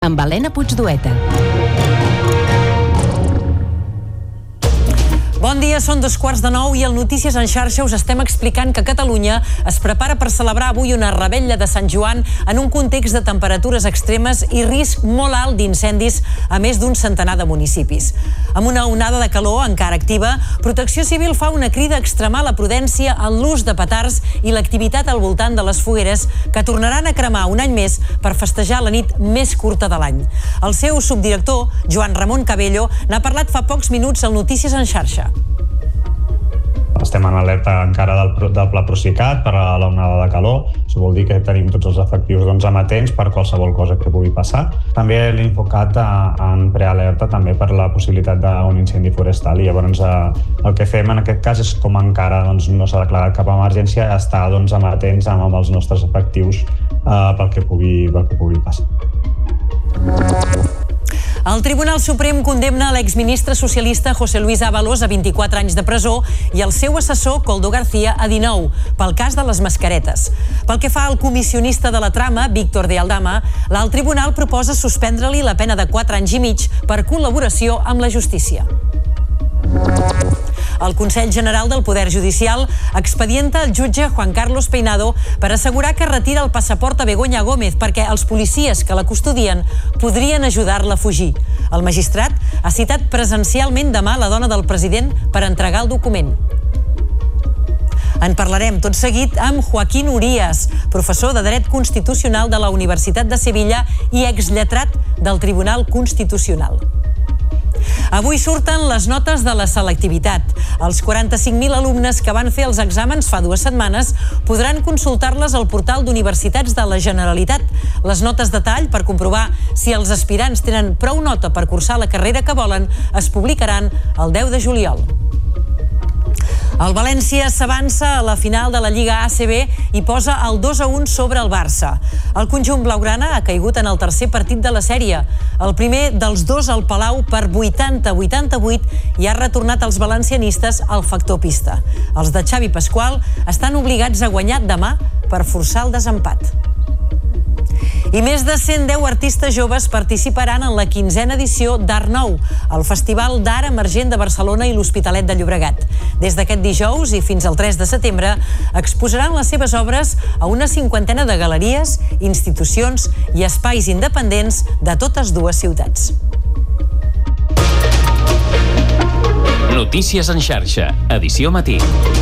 amb Helena Puigdueta. Bon dia, són 8:45 i al Notícies en xarxa us estem explicant que Catalunya es prepara per celebrar avui una revetlla de Sant Joan en un context de temperatures extremes i risc molt alt d'incendis a més d'un centenar de municipis. Amb una onada de calor encara activa, Protecció Civil fa una crida a extremar la prudència en l'ús de petards i l'activitat al voltant de les fogueres que tornaran a cremar un any més per festejar la nit més curta de l'any. El seu subdirector, Joan Ramon Cabello, n'ha parlat fa pocs minuts al Notícies en xarxa. Estem en alerta encara del Pla Procicat per a l'onada de calor. Això vol dir que tenim tots els efectius amatents per qualsevol cosa que pugui passar. També l'he enfocat en prealerta també per la possibilitat d'un incendi forestal i llavors el que fem en aquest cas és, com encara no s'ha declarat cap emergència, estar amatents amb els nostres efectius pel que pugui passar. El Tribunal Suprem condemna l'exministre socialista José Luis Ábalos a 24 anys de presó i el seu assessor Koldo García a 19 pel cas de les mascaretes. Pel que fa al comissionista de la trama, Víctor de Aldama, l'alt tribunal proposa suspendre-li la pena de 4 anys i mig per col·laboració amb la justícia. El Consell General del Poder Judicial expedienta el jutge Juan Carlos Peinado per assegurar que retira el passaport a Begoña Gómez perquè els policies que la custodien podrien ajudar-la a fugir. El magistrat ha citat presencialment demà la dona del president per entregar el document. En parlarem tot seguit amb Joaquín Urías, professor de Dret Constitucional de la Universitat de Sevilla i exlletrat del Tribunal Constitucional. Avui surten les notes de la selectivitat. Els 45.000 alumnes que van fer els exàmens fa 2 setmanes podran consultar-les al portal d'Universitats de la Generalitat. Les notes de tall per comprovar si els aspirants tenen prou nota per cursar la carrera que volen es publicaran el 10 de juliol. El València s'avança a la final de la Lliga ACB i posa el 2-1 sobre el Barça. El conjunt blaugrana ha caigut en el tercer partit de la sèrie. El primer dels dos al Palau per 80-88 i ha retornat als valencianistes al factor pista. Els de Xavi Pasqual estan obligats a guanyar demà per forçar el desempat. I més de 110 artistes joves participaran en la 15a edició d'Art Nou, el Festival d'Art Emergent de Barcelona i l'Hospitalet de Llobregat. Des d'aquest dijous i fins al 3 de setembre exposaran les seves obres a una 50ena de galeries, institucions i espais independents de totes dues ciutats. Notícies en xarxa, edició matí.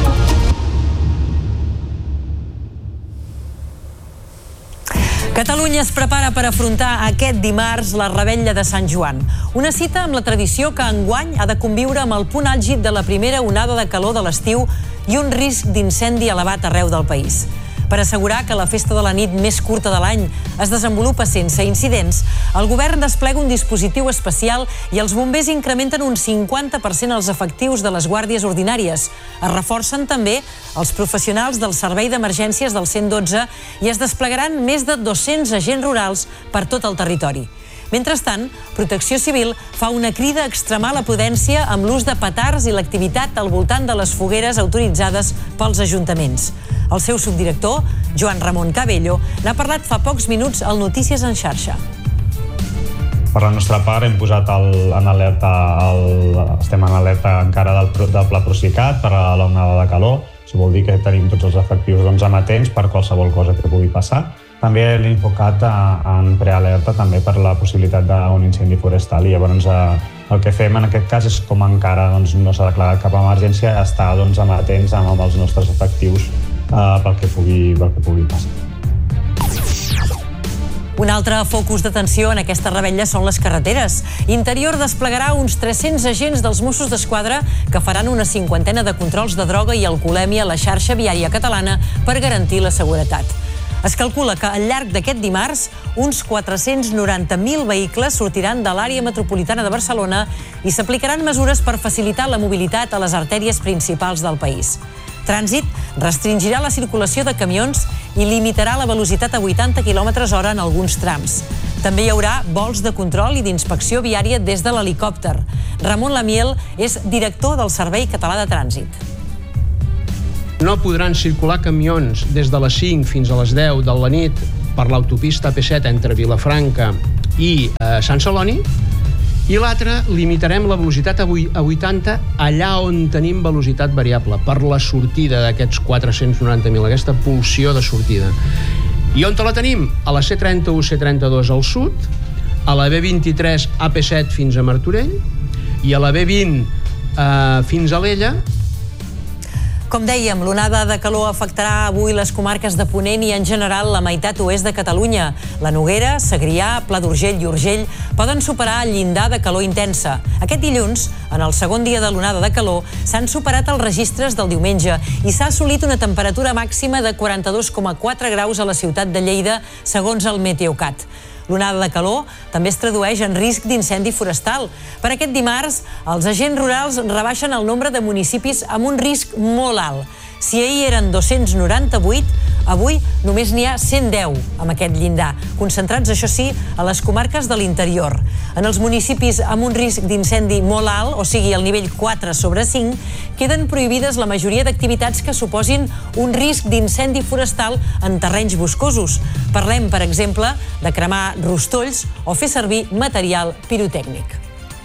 Catalunya es prepara per afrontar aquest dimarts la revetlla de Sant Joan. Una cita amb la tradició que enguany ha de conviure amb el punt àlgid de la primera onada de calor de l'estiu i un risc d'incendi elevat arreu del país. Per assegurar que la festa de la nit més curta de l'any es desenvolupa sense incidents, el govern desplega un dispositiu especial i els bombers incrementen un 50% els efectius de les guàrdies ordinàries. Es reforcen també els professionals del servei d'emergències del 112 i es desplegaran més de 200 agents rurals per tot el territori. Mentrestant, Protecció Civil fa una crida a extremar la prudència amb l'ús de petards i l'activitat al voltant de les fogueres autoritzades pels ajuntaments. El seu subdirector, Joan Ramon Cabello, n'ha parlat fa pocs minuts al Notícies en xarxa. Per la nostra part hem posat estem en alerta encara del Pla Procicat per a l'onada de calor. Això vol dir que tenim tots els efectius amatents per qualsevol cosa que pugui passar. També l'he enfocat en prealerta també per la possibilitat d'un incendi forestal i llavors el que fem en aquest cas és, com encara no s'ha declarat cap emergència, estar amatents amb els nostres efectius pel que pugui passar. Un altre focus d'atenció en aquesta revetlla són les carreteres. Interior desplegarà uns 300 agents dels Mossos d'Esquadra que faran una 50ena de controls de droga i alcoholèmia a la xarxa viària catalana per garantir la seguretat. Es calcula que al llarg d'aquest dimarts uns 490.000 vehicles sortiran de l'àrea metropolitana de Barcelona i s'aplicaran mesures per facilitar la mobilitat a les artèries principals del país. Trànsit restringirà la circulació de camions i limitarà la velocitat a 80 km/h en alguns trams. També hi haurà vols de control i d'inspecció viària des de l'helicòpter. Ramon Lamiel és director del Servei Català de Trànsit. No podran circular camions des de les 5 fins a les 10 de la nit per l'autopista AP7 entre Vilafranca i Sant Celoni, i l'altre limitarem la velocitat a 80 allà on tenim velocitat variable per la sortida d'aquests 490.000, aquesta pulsió de sortida. I on la tenim? A la C31, C32 al sud, a la B23, AP7 fins a Martorell i a la B20 fins a Alella. Com dèiem, l'onada de calor afectarà avui les comarques de Ponent i en general la meitat oest de Catalunya. La Noguera, Segrià, Pla d'Urgell i Urgell poden superar el llindar de calor intensa. Aquest dilluns, en el segon dia de l'onada de calor, s'han superat els registres del diumenge i s'ha assolit una temperatura màxima de 42,4 graus a la ciutat de Lleida, segons el Meteocat. L'onada de calor també es tradueix en risc d'incendi forestal. Per aquest dimarts, els agents rurals rebaixen el nombre de municipis amb un risc molt alt. Si ahir eren 298, avui només n'hi ha 110 amb aquest llindar, concentrats, això sí, a les comarques de l'interior. En els municipis amb un risc d'incendi molt alt, o sigui, el nivell 4/5, queden prohibides la majoria d'activitats que suposin un risc d'incendi forestal en terrenys boscosos. Parlem, per exemple, de cremar rostolls o fer servir material pirotècnic.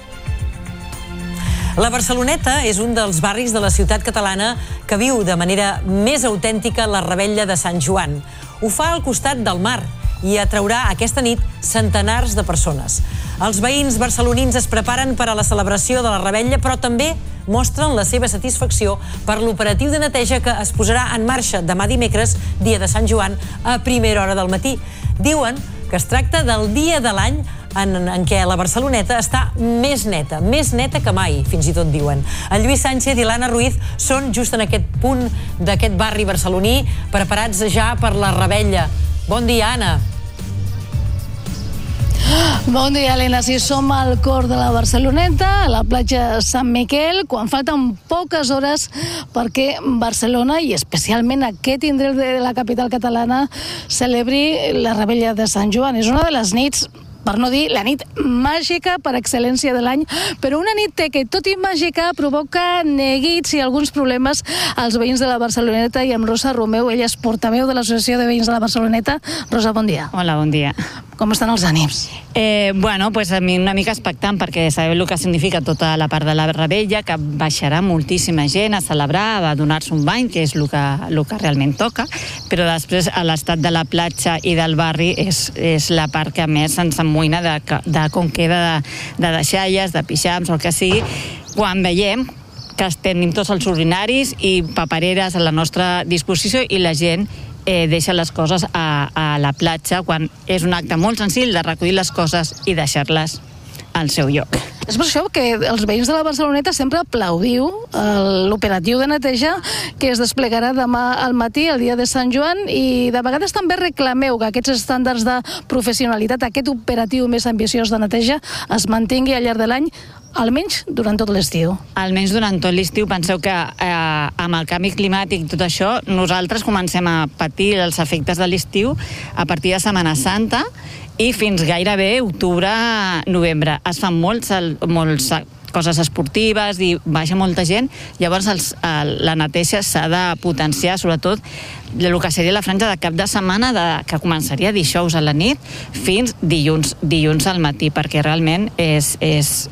La Barceloneta és un dels barris de la ciutat catalana que viu de manera més autèntica la revetlla de Sant Joan. Ho fa al costat del mar i atraurà aquesta nit centenars de persones. Els veïns barcelonins es preparen per a la celebració de la revetlla, però també mostren la seva satisfacció per l'operatiu de neteja que es posarà en marxa demà dimecres, dia de Sant Joan, a primera hora del matí. Diuen que es tracta del dia de l'any en què la Barceloneta està més neta que mai, fins i tot diuen. En Lluís Sánchez i l'Anna Ruiz són just en aquest punt d'aquest barri barceloní, preparats ja per la revetlla. Bon dia, Anna. Bon dia, Helena. Sí, som al cor de la Barceloneta, a la platja Sant Miquel, quan falten poques hores perquè Barcelona, i especialment aquest indret de la capital catalana, celebri la revetlla de Sant Joan. És una de les nits, per no dir la nit màgica per excel·lència de l'any, però una nit que, tot i màgica, provoca neguits i alguns problemes als veïns de la Barceloneta, i amb Rosa Romeu, ella és portaveu de l'Associació de Veïns de la Barceloneta. Rosa, bon dia. Hola, bon dia. Com estan els ànims? Bueno, pues a mi una mica expectant, perquè sabeu el que significa tota la part de la revetlla, que baixarà moltíssima gent a celebrar, a donar-se un bany, que és el que realment toca, però després a l'estat de la platja i del barri és la part que més ens amoïna de com queda de deixalles, de pixams o el que sigui, quan veiem que tenim tots els urinaris i papereres a la nostra disposició i la gent deixa les coses a la platja, quan és un acte molt senzill de recollir les coses i deixar-les al seu lloc. És per això que els veïns de la Barceloneta sempre aplaudiu l'operatiu de neteja que es desplegarà demà al matí, el dia de Sant Joan, i de vegades també reclameu que aquests estàndards de professionalitat, aquest operatiu més ambiciós de neteja, es mantingui al llarg de l'any, almenys durant tot l'estiu. Almenys durant tot l'estiu. Penseu que amb el canvi climàtic i tot això, nosaltres comencem a patir els efectes de l'estiu a partir de Setmana Santa i fins gairebé octubre-novembre. Es fan molts coses esportives i baixa molta gent, llavors la neteja s'ha de potenciar, sobretot el que seria la franja de cap de setmana, que començaria dijous a la nit fins dilluns al matí, perquè realment és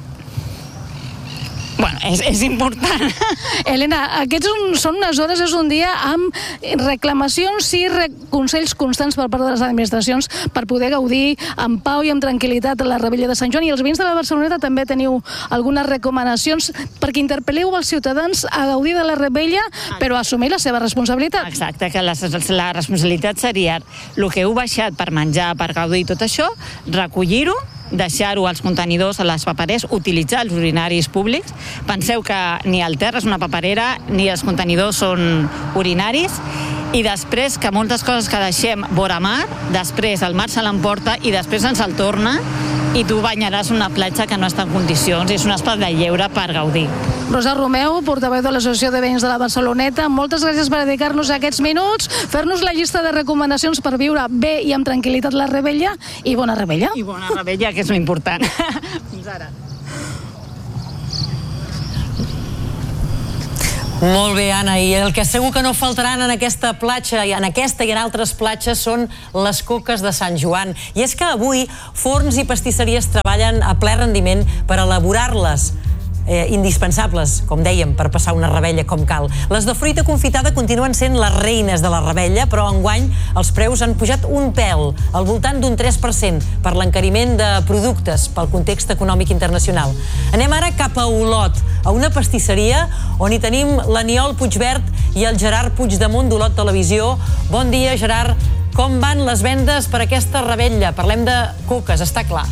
important. Helena, aquests són unes hores, és un dia amb reclamacions i consells constants per part de les administracions per poder gaudir amb pau i amb tranquil·litat la revetlla de Sant Joan, i els veïns de la Barceloneta també teniu algunes recomanacions perquè interpel·leu els ciutadans a gaudir de la revetlla, però a assumir la seva responsabilitat. Exacte, que la responsabilitat seria el que heu baixat per menjar, per gaudir tot això, recollir-ho, deixar-ho als contenidors, a les papereres, utilitzar els urinaris públics. Penseu que ni el terra és una paperera, ni els contenidors són urinaris, i després que moltes coses que deixem vora mar, després el mar se l'emporta i després ens el torna i tu banyaràs una platja que no està en condicions, i és un espai de lleure per gaudir. Rosa Romeu, portaveu de l'Associació de Veïns de la Barceloneta, moltes gràcies per dedicar-nos aquests minuts, fer-nos la llista de recomanacions per viure bé i amb tranquil·litat la revetlla, i bona revetlla. I bona revetlla, que és l'important. Fins ara. Molt bé, Anna, i el que segur que no faltaran en aquesta platja, en aquesta i en altres platges, són les coques de Sant Joan. I és que avui forns i pastisseries treballen a ple rendiment per elaborar-les, indispensables, com dèiem, per passar una revetlla com cal. Les de fruita confitada continuen sent les reines de la revetlla, però enguany els preus han pujat un pèl, al voltant d'un 3%, per l'encariment de productes pel context econòmic internacional. Anem ara cap a Olot, a una pastisseria on hi tenim l'Aniol Puigvert i el Gerard Puigdemont d'Olot Televisió. Bon dia, Gerard. Com van les vendes per aquesta revetlla? Parlem de coques, està clar.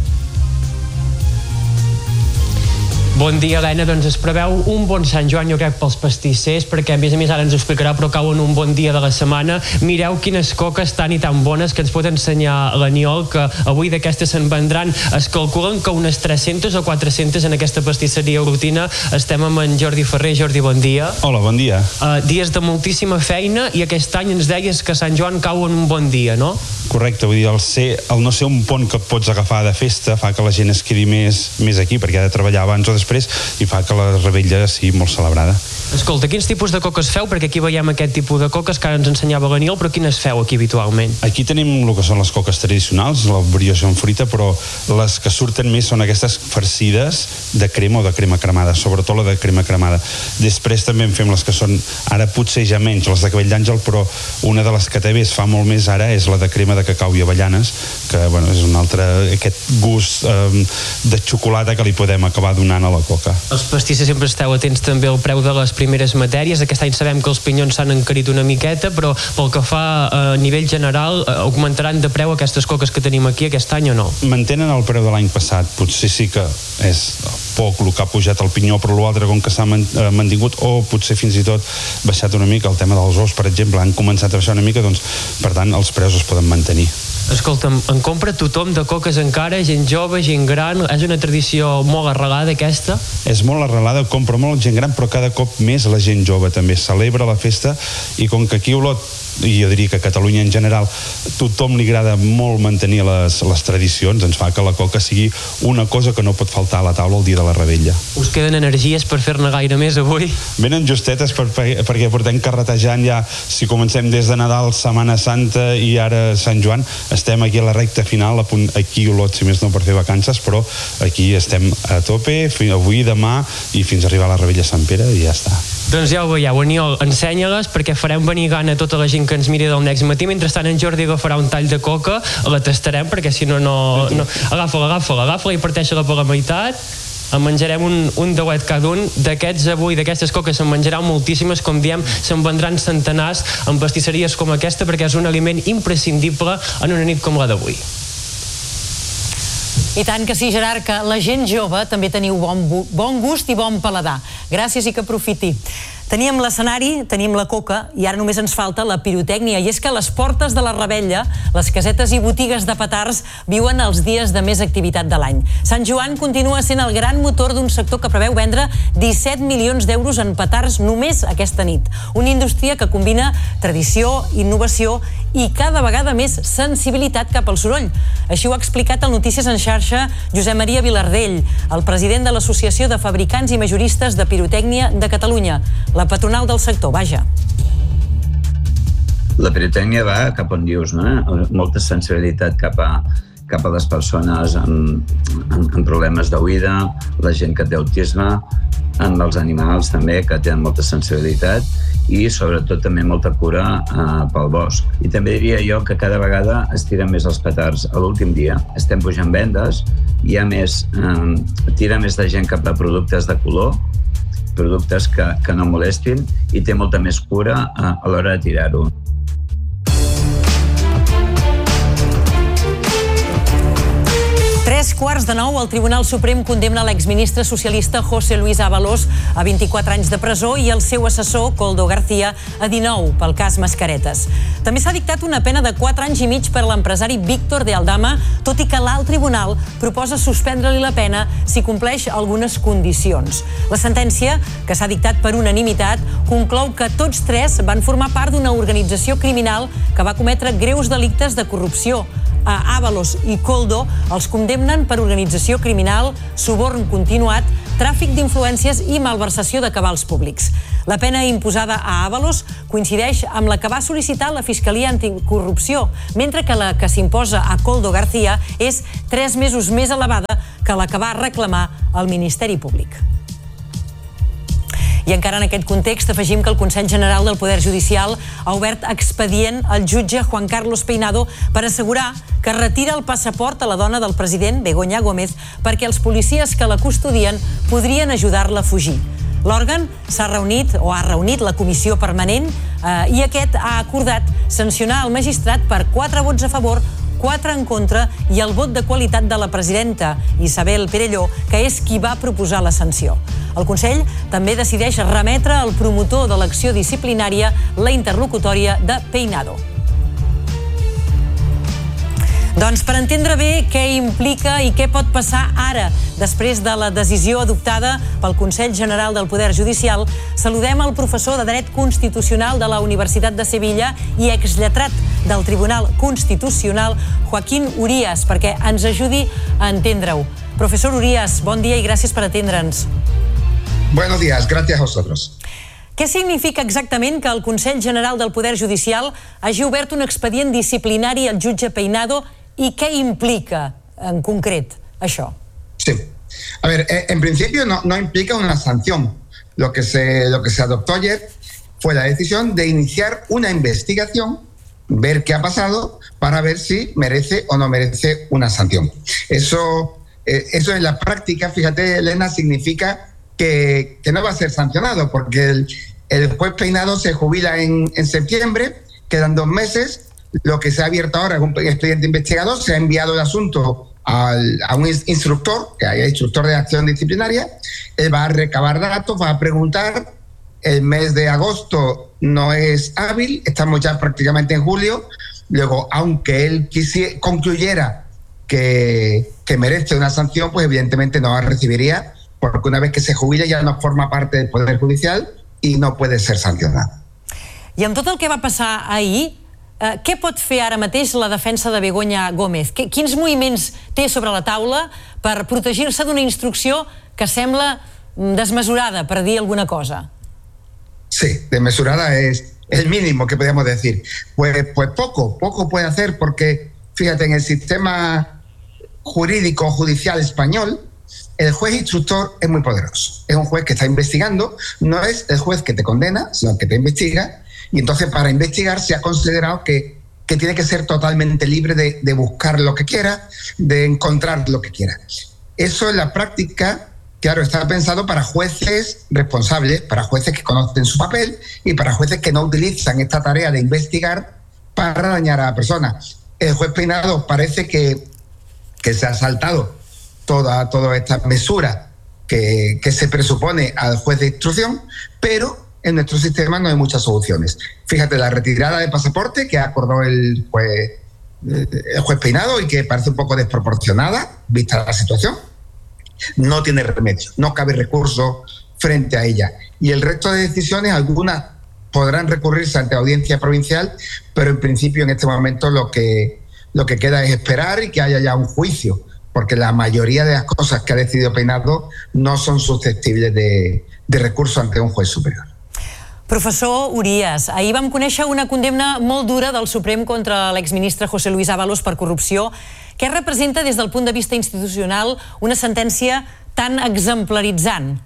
Bon dia, Helena. Doncs es preveu un bon Sant Joan, jo crec, pels pastissers, perquè a més ara ens ho explicarà, però cau en un bon dia de la setmana. Mireu quines coques tan i tan bones que ens pot ensenyar l'Aniol, que avui d'aquestes se'n vendran. Es calculen que unes 300 o 400 en aquesta pastisseria orotina. Estem amb en Jordi Ferrer. Jordi, bon dia. Hola, bon dia. Dies de moltíssima feina i aquest any ens deies que Sant Joan cau en un bon dia, no? Correcte, vull dir, el no ser un pont que pots agafar de festa fa que la gent es quedi més aquí, perquè ha de treballar abans o després, i fa que la revetlla sigui molt celebrada. Escolta, quins tipus de coques feu? Perquè aquí veiem aquest tipus de coques que ara ens ensenyava l'Aniol, però quines feu aquí habitualment? Aquí tenim el que són les coques tradicionals, la brioche amb fruita, però les que surten més són aquestes farcides de crema o de crema cremada, sobretot la de crema cremada. Després també en fem les que són, ara potser ja menys, les de cabell d'àngel, però una de les que també es fa molt més ara és la de crema de cacau i avellanes, que bueno, és un altre, aquest gust de xocolata que li podem acabar donant a la coca. Els pastissers sempre esteu atents també al preu de les primeres matèries. Aquest any sabem que els pinyons s'han encarit una miqueta, però pel que fa a nivell general, augmentaran de preu aquestes coques que tenim aquí aquest any o no? Mantenen el preu de l'any passat, potser sí que és poc el que ha pujat el pinyó, però l'altre com que s'ha mantingut, o potser fins i tot baixat una mica. El tema dels ous, per exemple, han començat a baixar una mica, doncs per tant els preus es poden mantenir. Escolta'm, en compra tothom de coques encara, gent jove, gent gran, és una tradició molt arrelada aquesta? És molt arrelada, compra molt gent gran, però cada cop més la gent jove també celebra la festa, i com que aquí a Olot, i jo diria que a Catalunya en general, tothom li agrada molt mantenir les tradicions, ens fa que la coca sigui una cosa que no pot faltar a la taula el dia de la revetlla. Us queden energies per fer-ne gaire més avui? Venen justetes perquè portem carretejant ja, si comencem des de Nadal, Setmana Santa i ara Sant Joan, estem aquí a la recta final, aquí a Olot, si més no per fer vacances, però aquí estem a tope, avui, demà i fins a arribar a la revetlla Sant Pere i ja està. Doncs ja ho veieu, Aniol, ensenya-les perquè farem venir gana a tota la gent que ens miri del Next Matí. Mentrestant en Jordi agafarà un tall de coca, la tastarem perquè si no... Agafa-la i parteix-la per la meitat. En menjarem un dauet cada un. D'aquests avui, d'aquestes coques se'n menjaran moltíssimes, com diem, se'n vendran centenars en pastisseries com aquesta perquè és un aliment imprescindible en una nit com la d'avui. I tant que sí, Gerard, que la gent jove també teniu bon gust i bon paladar. Gràcies i que aprofiti. Teníem l'escenari, tenim la coca i ara només ens falta la pirotècnia. I és que a les portes de la revetlla, les casetes i botigues de petards viuen els dies de més activitat de l'any. Sant Joan continua sent el gran motor d'un sector que preveu vendre 17 milions d'euros en petards només aquesta nit. Una indústria que combina tradició, innovació i cada vegada més sensibilitat cap al soroll. Així ho ha explicat al Notícies en Xarxa Josep Maria Vilardell, el president de l'Associació de Fabricants i Majoristes de Pirotècnia de Catalunya, la patronal del sector, vaja. La pirotècnia va cap on dius, no? Molta sensibilitat cap a les persones amb problemes d'oïda, la gent que té autisme, amb els animals també, que tenen molta sensibilitat, i sobretot també molta cura pel bosc. I també diria jo que cada vegada es tiren més els petards a l'últim dia. Estem pujant vendes, hi ha més, tira més de gent cap a productes de color, productes que no molestin, i té molta més cura a l'hora de tirar-ho. 8:45, el Tribunal Suprem condemna l'exministre socialista José Luis Ábalos a 24 anys de presó i el seu assessor, Koldo García, a 19 pel cas Mascaretes. També s'ha dictat una pena de 4 anys i mig per a l'empresari Víctor de Aldama, tot i que l'alt tribunal proposa suspendre-li la pena si compleix algunes condicions. La sentència, que s'ha dictat per unanimitat, conclou que tots tres van formar part d'una organització criminal que va cometre greus delictes de corrupció, a Ábalos i Koldo els condemnen per organització criminal, suborn continuat, tràfic d'influències i malversació de cabals públics. La pena imposada a Ábalos coincideix amb la que va sol·licitar la Fiscalia Anticorrupció, mentre que la que s'imposa a Koldo García és 3 mesos més elevada que la que va reclamar el Ministeri Públic. I encara en aquest context afegim que el Consell General del Poder Judicial ha obert expedient al jutge Juan Carlos Peinado per assegurar que retira el passaport a la dona del president, Begoña Gómez, perquè els policies que la custodien podrien ajudar-la a fugir. L'òrgan ha reunit la comissió permanent i aquest ha acordat sancionar el magistrat per 4 vots a favor, 4 en contra i el vot de qualitat de la presidenta, Isabel Perelló, que és qui va proposar la sanció. El Consell també decideix remetre al promotor de l'acció disciplinària la interlocutòria de Peinado. Doncs per entendre bé què implica i què pot passar ara, després de la decisió adoptada pel Consell General del Poder Judicial, saludem el professor de Dret Constitucional de la Universitat de Sevilla i exlletrat del Tribunal Constitucional, Joaquín Urías, perquè ens ajudi a entendre-ho. Professor Urías, bon dia i gràcies per atendre'ns. Buenos días, gracias a vosotros. Què significa exactament que el Consell General del Poder Judicial hagi obert un expedient disciplinari al jutge Peinado i què implica en concret això? Sí. A ver, en principio no implica una sanción. Lo que se adoptó ayer fue la decisión de iniciar una investigación, ver qué ha pasado para ver si merece o no merece una sanción. Eso en la práctica, fíjate, Elena, significa que no va a ser sancionado, porque el juez Peinado se jubila en septiembre, quedan 2 meses. Lo que se ha abierto ahora es un expediente investigador, se ha enviado el asunto a un instructor, que hay instructor de acción disciplinaria. Él va a recabar datos, va a preguntar. El mes de agosto no es hábil, estamos ya prácticamente en julio. Luego, aunque él concluyera que merece una sanción, pues evidentemente no la recibiria, porque una vez que se jubile ya no forma parte del Poder Judicial i no puede ser sancionado. I amb tot el que va passar ahir, què pot fer ara mateix la defensa de Begoña Gómez? Quins moviments té sobre la taula per protegir-se d'una instrucció que sembla desmesurada, per dir alguna cosa? Sí, desmesurada es el mínimo que podríamos decir. Pues poco puede hacer, porque fíjate, en el sistema jurídico judicial español, el juez instructor es muy poderoso. Es un juez que está investigando, no es el juez que te condena, sino que te investiga. Y entonces para investigar se ha considerado que tiene que ser totalmente libre de buscar lo que quiera, de encontrar lo que quiera. Eso en la práctica, claro, está pensado para jueces responsables, para jueces que conocen su papel y para jueces que no utilizan esta tarea de investigar para dañar a la persona. El juez Peinado parece que se ha saltado toda esta mesura que se presupone al juez de instrucción, pero en nuestro sistema no hay muchas soluciones. Fíjate, la retirada de pasaporte que acordó el juez Peinado y que parece un poco desproporcionada, vista la situación, no tiene remedio, no cabe recurso frente a ella. Y el resto de decisiones, algunas podrán recurrirse ante audiencia provincial, pero en principio en este momento lo que queda es esperar y que haya ya un juicio, porque la mayoría de las cosas que ha decidido Peinado no son susceptibles de recurso ante un juez superior. Professor Urías, ahir vam conèixer una condemna molt dura del Suprem contra l'exministre José Luis Ábalos per corrupció. Què representa des del punt de vista institucional una sentència tan exemplaritzant?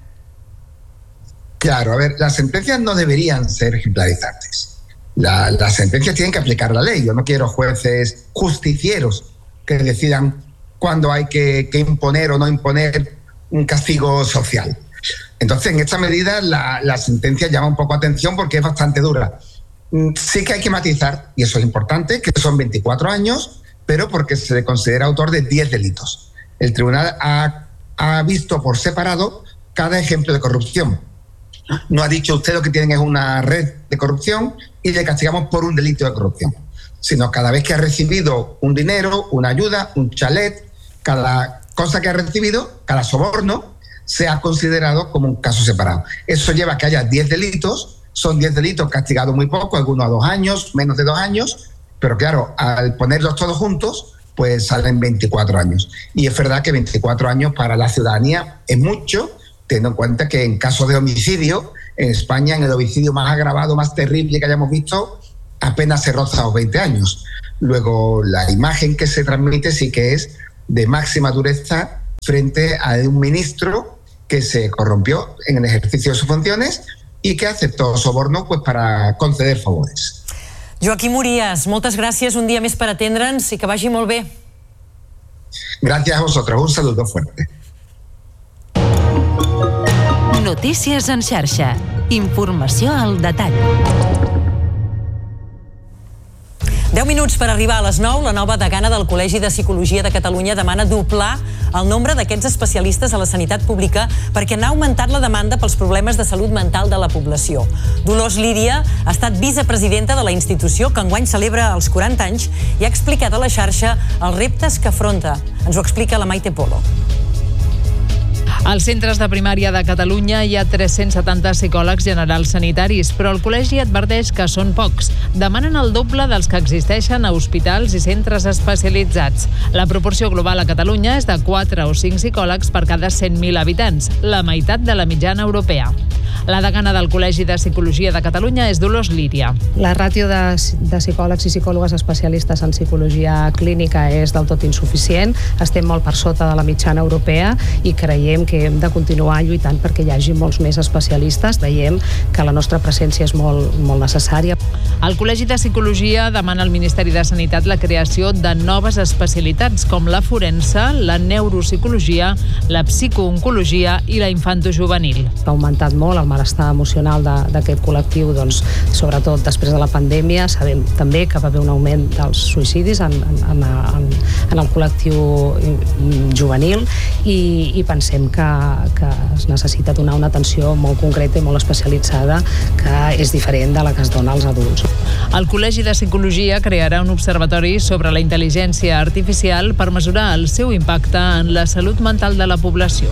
Claro, a ver, las sentencias no deberían ser ejemplarizantes. Las sentencias tienen que aplicar la ley. Yo no quiero jueces justicieros que decidan cuándo hay que imponer o no imponer un castigo social. Entonces, en esta medida, la sentencia llama un poco atención porque es bastante dura. Sí que hay que matizar, y eso es importante, que son 24 años, pero porque se le considera autor de 10 delitos. El tribunal ha visto por separado cada ejemplo de corrupción. No ha dicho usted lo que tienen es una red de corrupción y le castigamos por un delito de corrupción, sino cada vez que ha recibido un dinero, una ayuda, un chalet, cada cosa que ha recibido, cada soborno, se ha considerado como un caso separado. Eso lleva a que haya 10 delitos, son 10 delitos castigados muy poco, algunos a 2 años, menos de 2 años, pero claro, al ponerlos todos juntos, pues salen 24 años. Y es verdad que 24 años para la ciudadanía es mucho, teniendo en cuenta que en caso de homicidio, en España, en el homicidio más agravado, más terrible que hayamos visto, apenas se roza los 20 años. Luego, la imagen que se transmite sí que es de máxima dureza frente a un ministro que se corrompió en el ejercicio de sus funciones y que aceptó soborno pues, para conceder favores. Joaquim Urías, moltes gràcies un dia més per atendre'ns i que vagi molt bé. Gracias a vosotros, un saludo fuerte. Notícies en xarxa. Informació al detall. 10 minuts per arribar a les 9. La nova degana del Col·legi de Psicologia de Catalunya demana doblar el nombre d'aquests especialistes a la sanitat pública perquè n'ha augmentat la demanda pels problemes de salut mental de la població. Dolors Líria ha estat vicepresidenta de la institució, que enguany celebra els 40 anys, i ha explicat a la xarxa els reptes que afronta. Ens ho explica la Maite Polo. Als centres de primària de Catalunya hi ha 370 psicòlegs generals sanitaris, però el col·legi adverteix que són pocs. Demanen el doble dels que existeixen a hospitals i centres especialitzats. La proporció global a Catalunya és de 4 o 5 psicòlegs per cada 100.000 habitants, la meitat de la mitjana europea. La degana del Col·legi de Psicologia de Catalunya és Dolors Líria. La ràtio de psicòlegs i psicòlogues especialistes en psicologia clínica és del tot insuficient. Estem molt per sota de la mitjana europea i creiem que hem de continuar lluitant perquè hi hagi molts més especialistes. Veiem que la nostra presència és molt necessària. El Col·legi de Psicologia demana al Ministeri de Sanitat la creació de noves especialitats com la forense, la neuropsicologia, la psicooncologia i la infantojuvenil. Ha augmentat molt el malestar emocional d'aquest col·lectiu, doncs, sobretot després de la pandèmia. Sabem també que va haver un augment dels suïcidis en el col·lectiu juvenil i pensem que es necessita donar una atenció molt concreta i molt especialitzada que és diferent de la que es dona als adults. El Col·legi de Psicologia crearà un observatori sobre la intel·ligència artificial per mesurar el seu impacte en la salut mental de la població.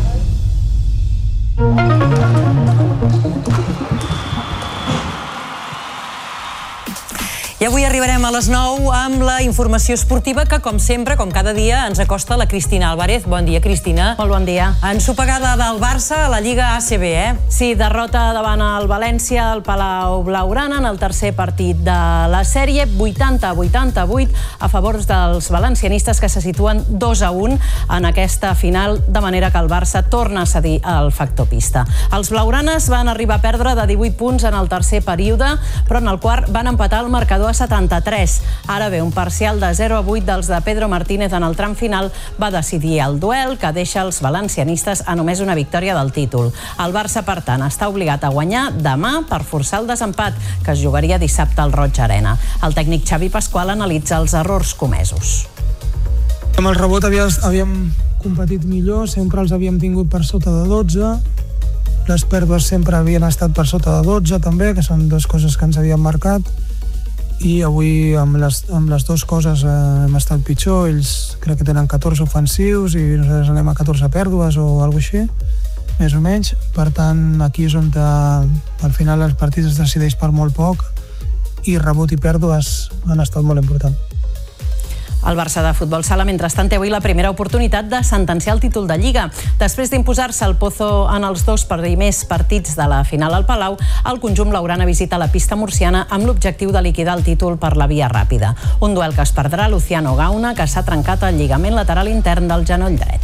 I avui arribarem a les 9 amb la informació esportiva que, com sempre, com cada dia, ens acosta la Cristina Álvarez. Bon dia, Cristina. Molt bon dia. Ensopegada del Barça a la Lliga ACB, Sí, derrota davant el València al Palau Blaugrana en el tercer partit de la sèrie, 80-88 a favor dels valencianistes, que se situen 2-1 en aquesta final, de manera que el Barça torna a cedir el factor pista. Els blaugranes van arribar a perdre de 18 punts en el tercer període, però en el quart van empatar el marcador a 73. Ara bé, un parcial de 0-8 dels de Pedro Martínez en el tram final va decidir el duel, que deixa els valencianistes a només una victòria del títol. El Barça, per tant, està obligat a guanyar demà per forçar el desempat, que es jugaria dissabte al Roig Arena. El tècnic Xavi Pasqual analitza els errors comesos. Amb el rebot havíem competit millor, sempre els havíem tingut per sota de 12. Les pèrdues sempre havien estat per sota de 12 també, que són dues coses que ens havien marcat. I avui amb les dues coses hem estat pitjor. Ells crec que tenen 14 ofensius i nosaltres anem a 14 pèrdues o alguna cosa així, més o menys. Per tant, aquí és on al final els partits es decideix per molt poc i rebot i pèrdues han estat molt importants. El Barça de futbol sala, mentrestant, té avui la primera oportunitat de sentenciar el títol de Lliga. Després d'imposar-se el Pozo en els dos primers partits de la final al Palau, el conjunt blaugrana visita la pista murciana amb l'objectiu de liquidar el títol per la via ràpida. Un duel que es perdrà Luciano Gauna, que s'ha trencat el lligament lateral intern del genoll dret.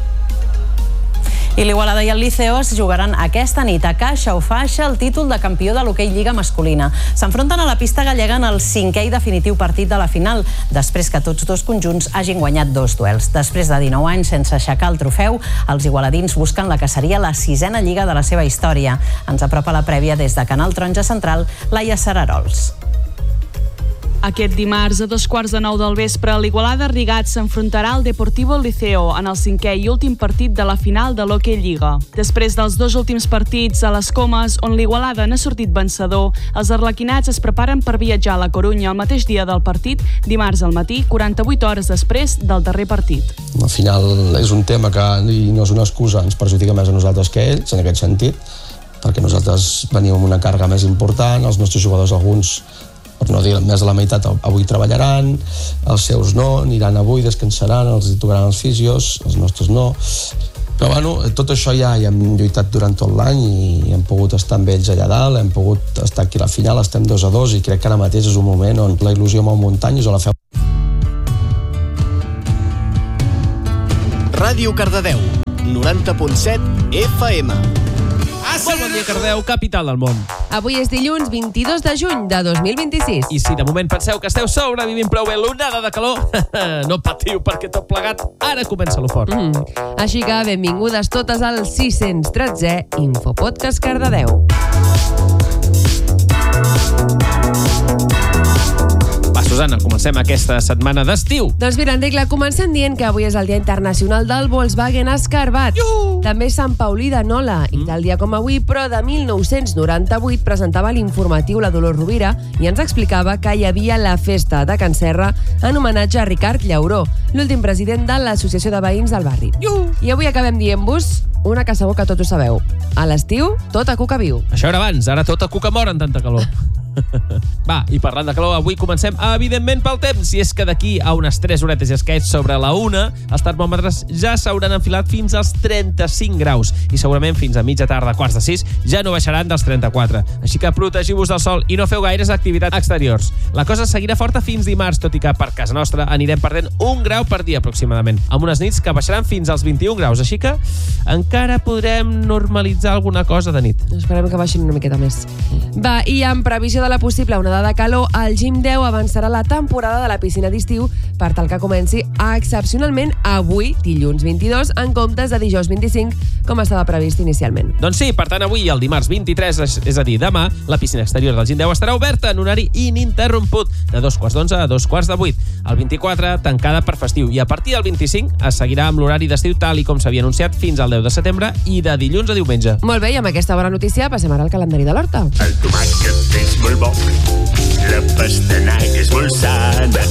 I l'Igualada i el Liceo es jugaran aquesta nit a caixa o faixa el títol de campió de l'hoquei Lliga masculina. S'enfronten a la pista gallega en el 5è i definitiu partit de la final, després que tots dos conjunts hagin guanyat 2 duels. Després de 19 anys sense aixecar el trofeu, els igualadins busquen la que seria la 6a Lliga de la seva història. Ens apropa la prèvia des de Canal Taronja Central, Laia Sararols. Aquest dimarts, a 9:15 del vespre, l'Igualada Rigat s'enfrontarà al Deportivo Liceo en el 5è i últim partit de la final de l'Hockey Lliga. Després dels 2 últims partits a les Comes, on l'Igualada n'ha sortit vencedor, els arlequinats es preparen per viatjar a la Corunya el mateix dia del partit, dimarts al matí, 48 hores després del darrer partit. Al final és un tema que no és una excusa, ens perjudica més a nosaltres que a ells, en aquest sentit, perquè nosaltres venim amb una càrrega més important, els nostres jugadors alguns per no dir més de la meitat avui treballaran, els seus no, aniran avui, descansaran, els hi tocaran els fisios, els nostres no. Però bueno, tot això ja hem lluitat durant tot l'any i hem pogut estar amb ells allà dalt, hem pogut estar aquí a la final, estem 2-2 i crec que ara mateix és un moment on la il·lusió mou muntanyes o la feu. Ràdio Cardedeu, 90.7 FM. Molt bon dia, Cardedeu, capital del món. Avui és dilluns 22 de juny de 2026. I si de moment penseu que esteu sobrevivint prou bé l'onada de calor, no patiu perquè tot plegat ara comença lo fort. Així que benvingudes totes al 613è Infopodcast Cardedeu. Susana, comencem aquesta setmana d'estiu. Doncs mira, Enric, la comencem dient que avui és el Dia Internacional del Volkswagen Escarbat. També Sant Paulí de Nola. I tal dia com avui, però de 1998, presentava l'informatiu la Dolors Rovira i ens explicava que hi havia la festa de Can Serra en homenatge a Ricard Llauró, l'últim president de l'Associació de Veïns del barri. I avui acabem dient-vos una que segur que tots ho sabeu. A l'estiu, tot a cuca viu. Això era abans, ara tot a cuca mor en tanta calor. Va, i parlant de calor, avui comencem evidentment pel temps, i és que d'aquí a unes 3 horetes i escaig sobre la 1 els termòmetres ja s'hauran enfilat fins als 35 graus i segurament fins a mitja tarda, quarts de 6 ja no baixaran dels 34, així que protegiu-vos del sol i no feu gaires activitats exteriors. La cosa seguirà forta fins dimarts, tot i que per casa nostra anirem perdent 1 grau per dia aproximadament, amb unes nits que baixaran fins als 21 graus, així que encara podrem normalitzar alguna cosa de nit. Esperem que baixin una miqueta més. Va, i en previsió de la possible onada de calor, el Gym 10 avançarà la temporada de la piscina d'estiu per tal que comenci excepcionalment avui, dilluns 22, en comptes de dijous 25, com estava previst inicialment. Doncs sí, per tant avui, el dimarts 23, és a dir, demà, la piscina exterior del Gym 10 estarà oberta en horari ininterromput, de 2:15 a 2:08. El 24, tancada per festiu, i a partir del 25 es seguirà amb l'horari d'estiu tal i com s'havia anunciat fins al 10 de setembre i de dilluns a diumenge. Molt bé, i amb aquesta bona notícia passem ara al calendari de l'Horta. El tomàquet és molt bo, la pastanaga és molt sana.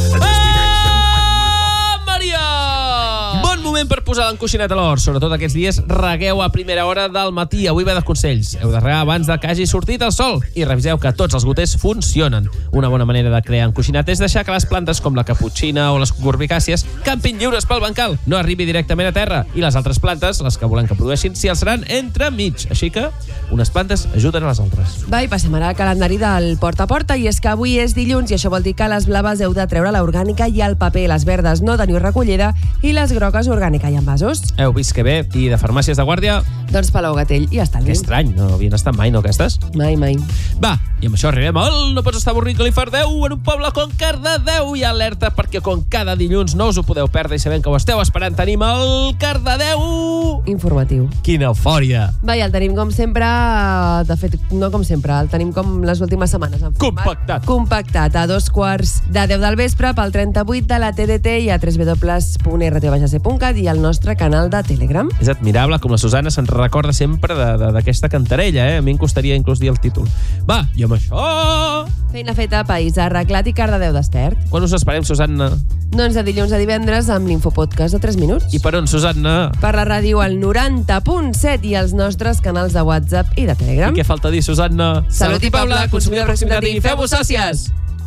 Maria! Bon moment per posar l'encoixinat a l'hort. Sobretot aquests dies, regueu a primera hora del matí. Avui ve de consells. Heu de regar abans de que hagi sortit el sol i reviseu que tots els goters funcionen. Una bona manera de crear encoixinat és deixar que les plantes com la caputxina o les cucurbitàcies campin lliures pel bancal. No arribi directament a terra. I les altres plantes, les que volem que produeixin, s'hi alçaran entremig. Així que unes plantes ajuden a les altres. Va, i passem ara al calendari del porta a porta, i és que avui és dilluns i això vol dir que les blaves heu de treure l'orgànica i el paper, les verdes no teniu recollida i les grogues orgànica i envasos. Heu vist que bé, i de farmàcies de guàrdia? Doncs Palau Gatell i estalvi. Que estrany, no havien estat mai, no, aquestes? Mai. Va, i amb això arribem al No pots estar avorrit que li fardeu en un poble com Cardedeu, i alerta perquè com cada dilluns no us ho podeu perdre i sabent que ho esteu esperant, tenim el Cardedeu informatiu. Quina eufòria! Va, i el tenim com sempre, de fet, no com sempre, el tenim com les últimes setmanes. Compactat a 2:15 del vespre pel 38 de la TDT i a www.rtbc.cat i al nostre canal de Telegram. És admirable com la Susana se'n recorda sempre d'aquesta cantarella, A mi em costaria inclús dir el títol. Va, i amb això... Feina feta, país arreglat i Cardedeu despert. Quan us esperem, Susanna? Doncs de dilluns a divendres amb l'Infopodcast de 3 minuts. I per on, Susanna? Per la ràdio al 90.7 i els nostres canals de WhatsApp i de Telegram. I què falta dir, Susanna? Salut i poble, consumidor de proximitat i feu-vos sòcies!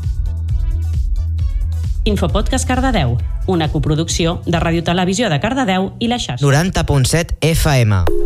Infopodcast Cardedeu, una coproducció de Ràdio Televisió de Cardedeu i la xarxa. 90.7 FM.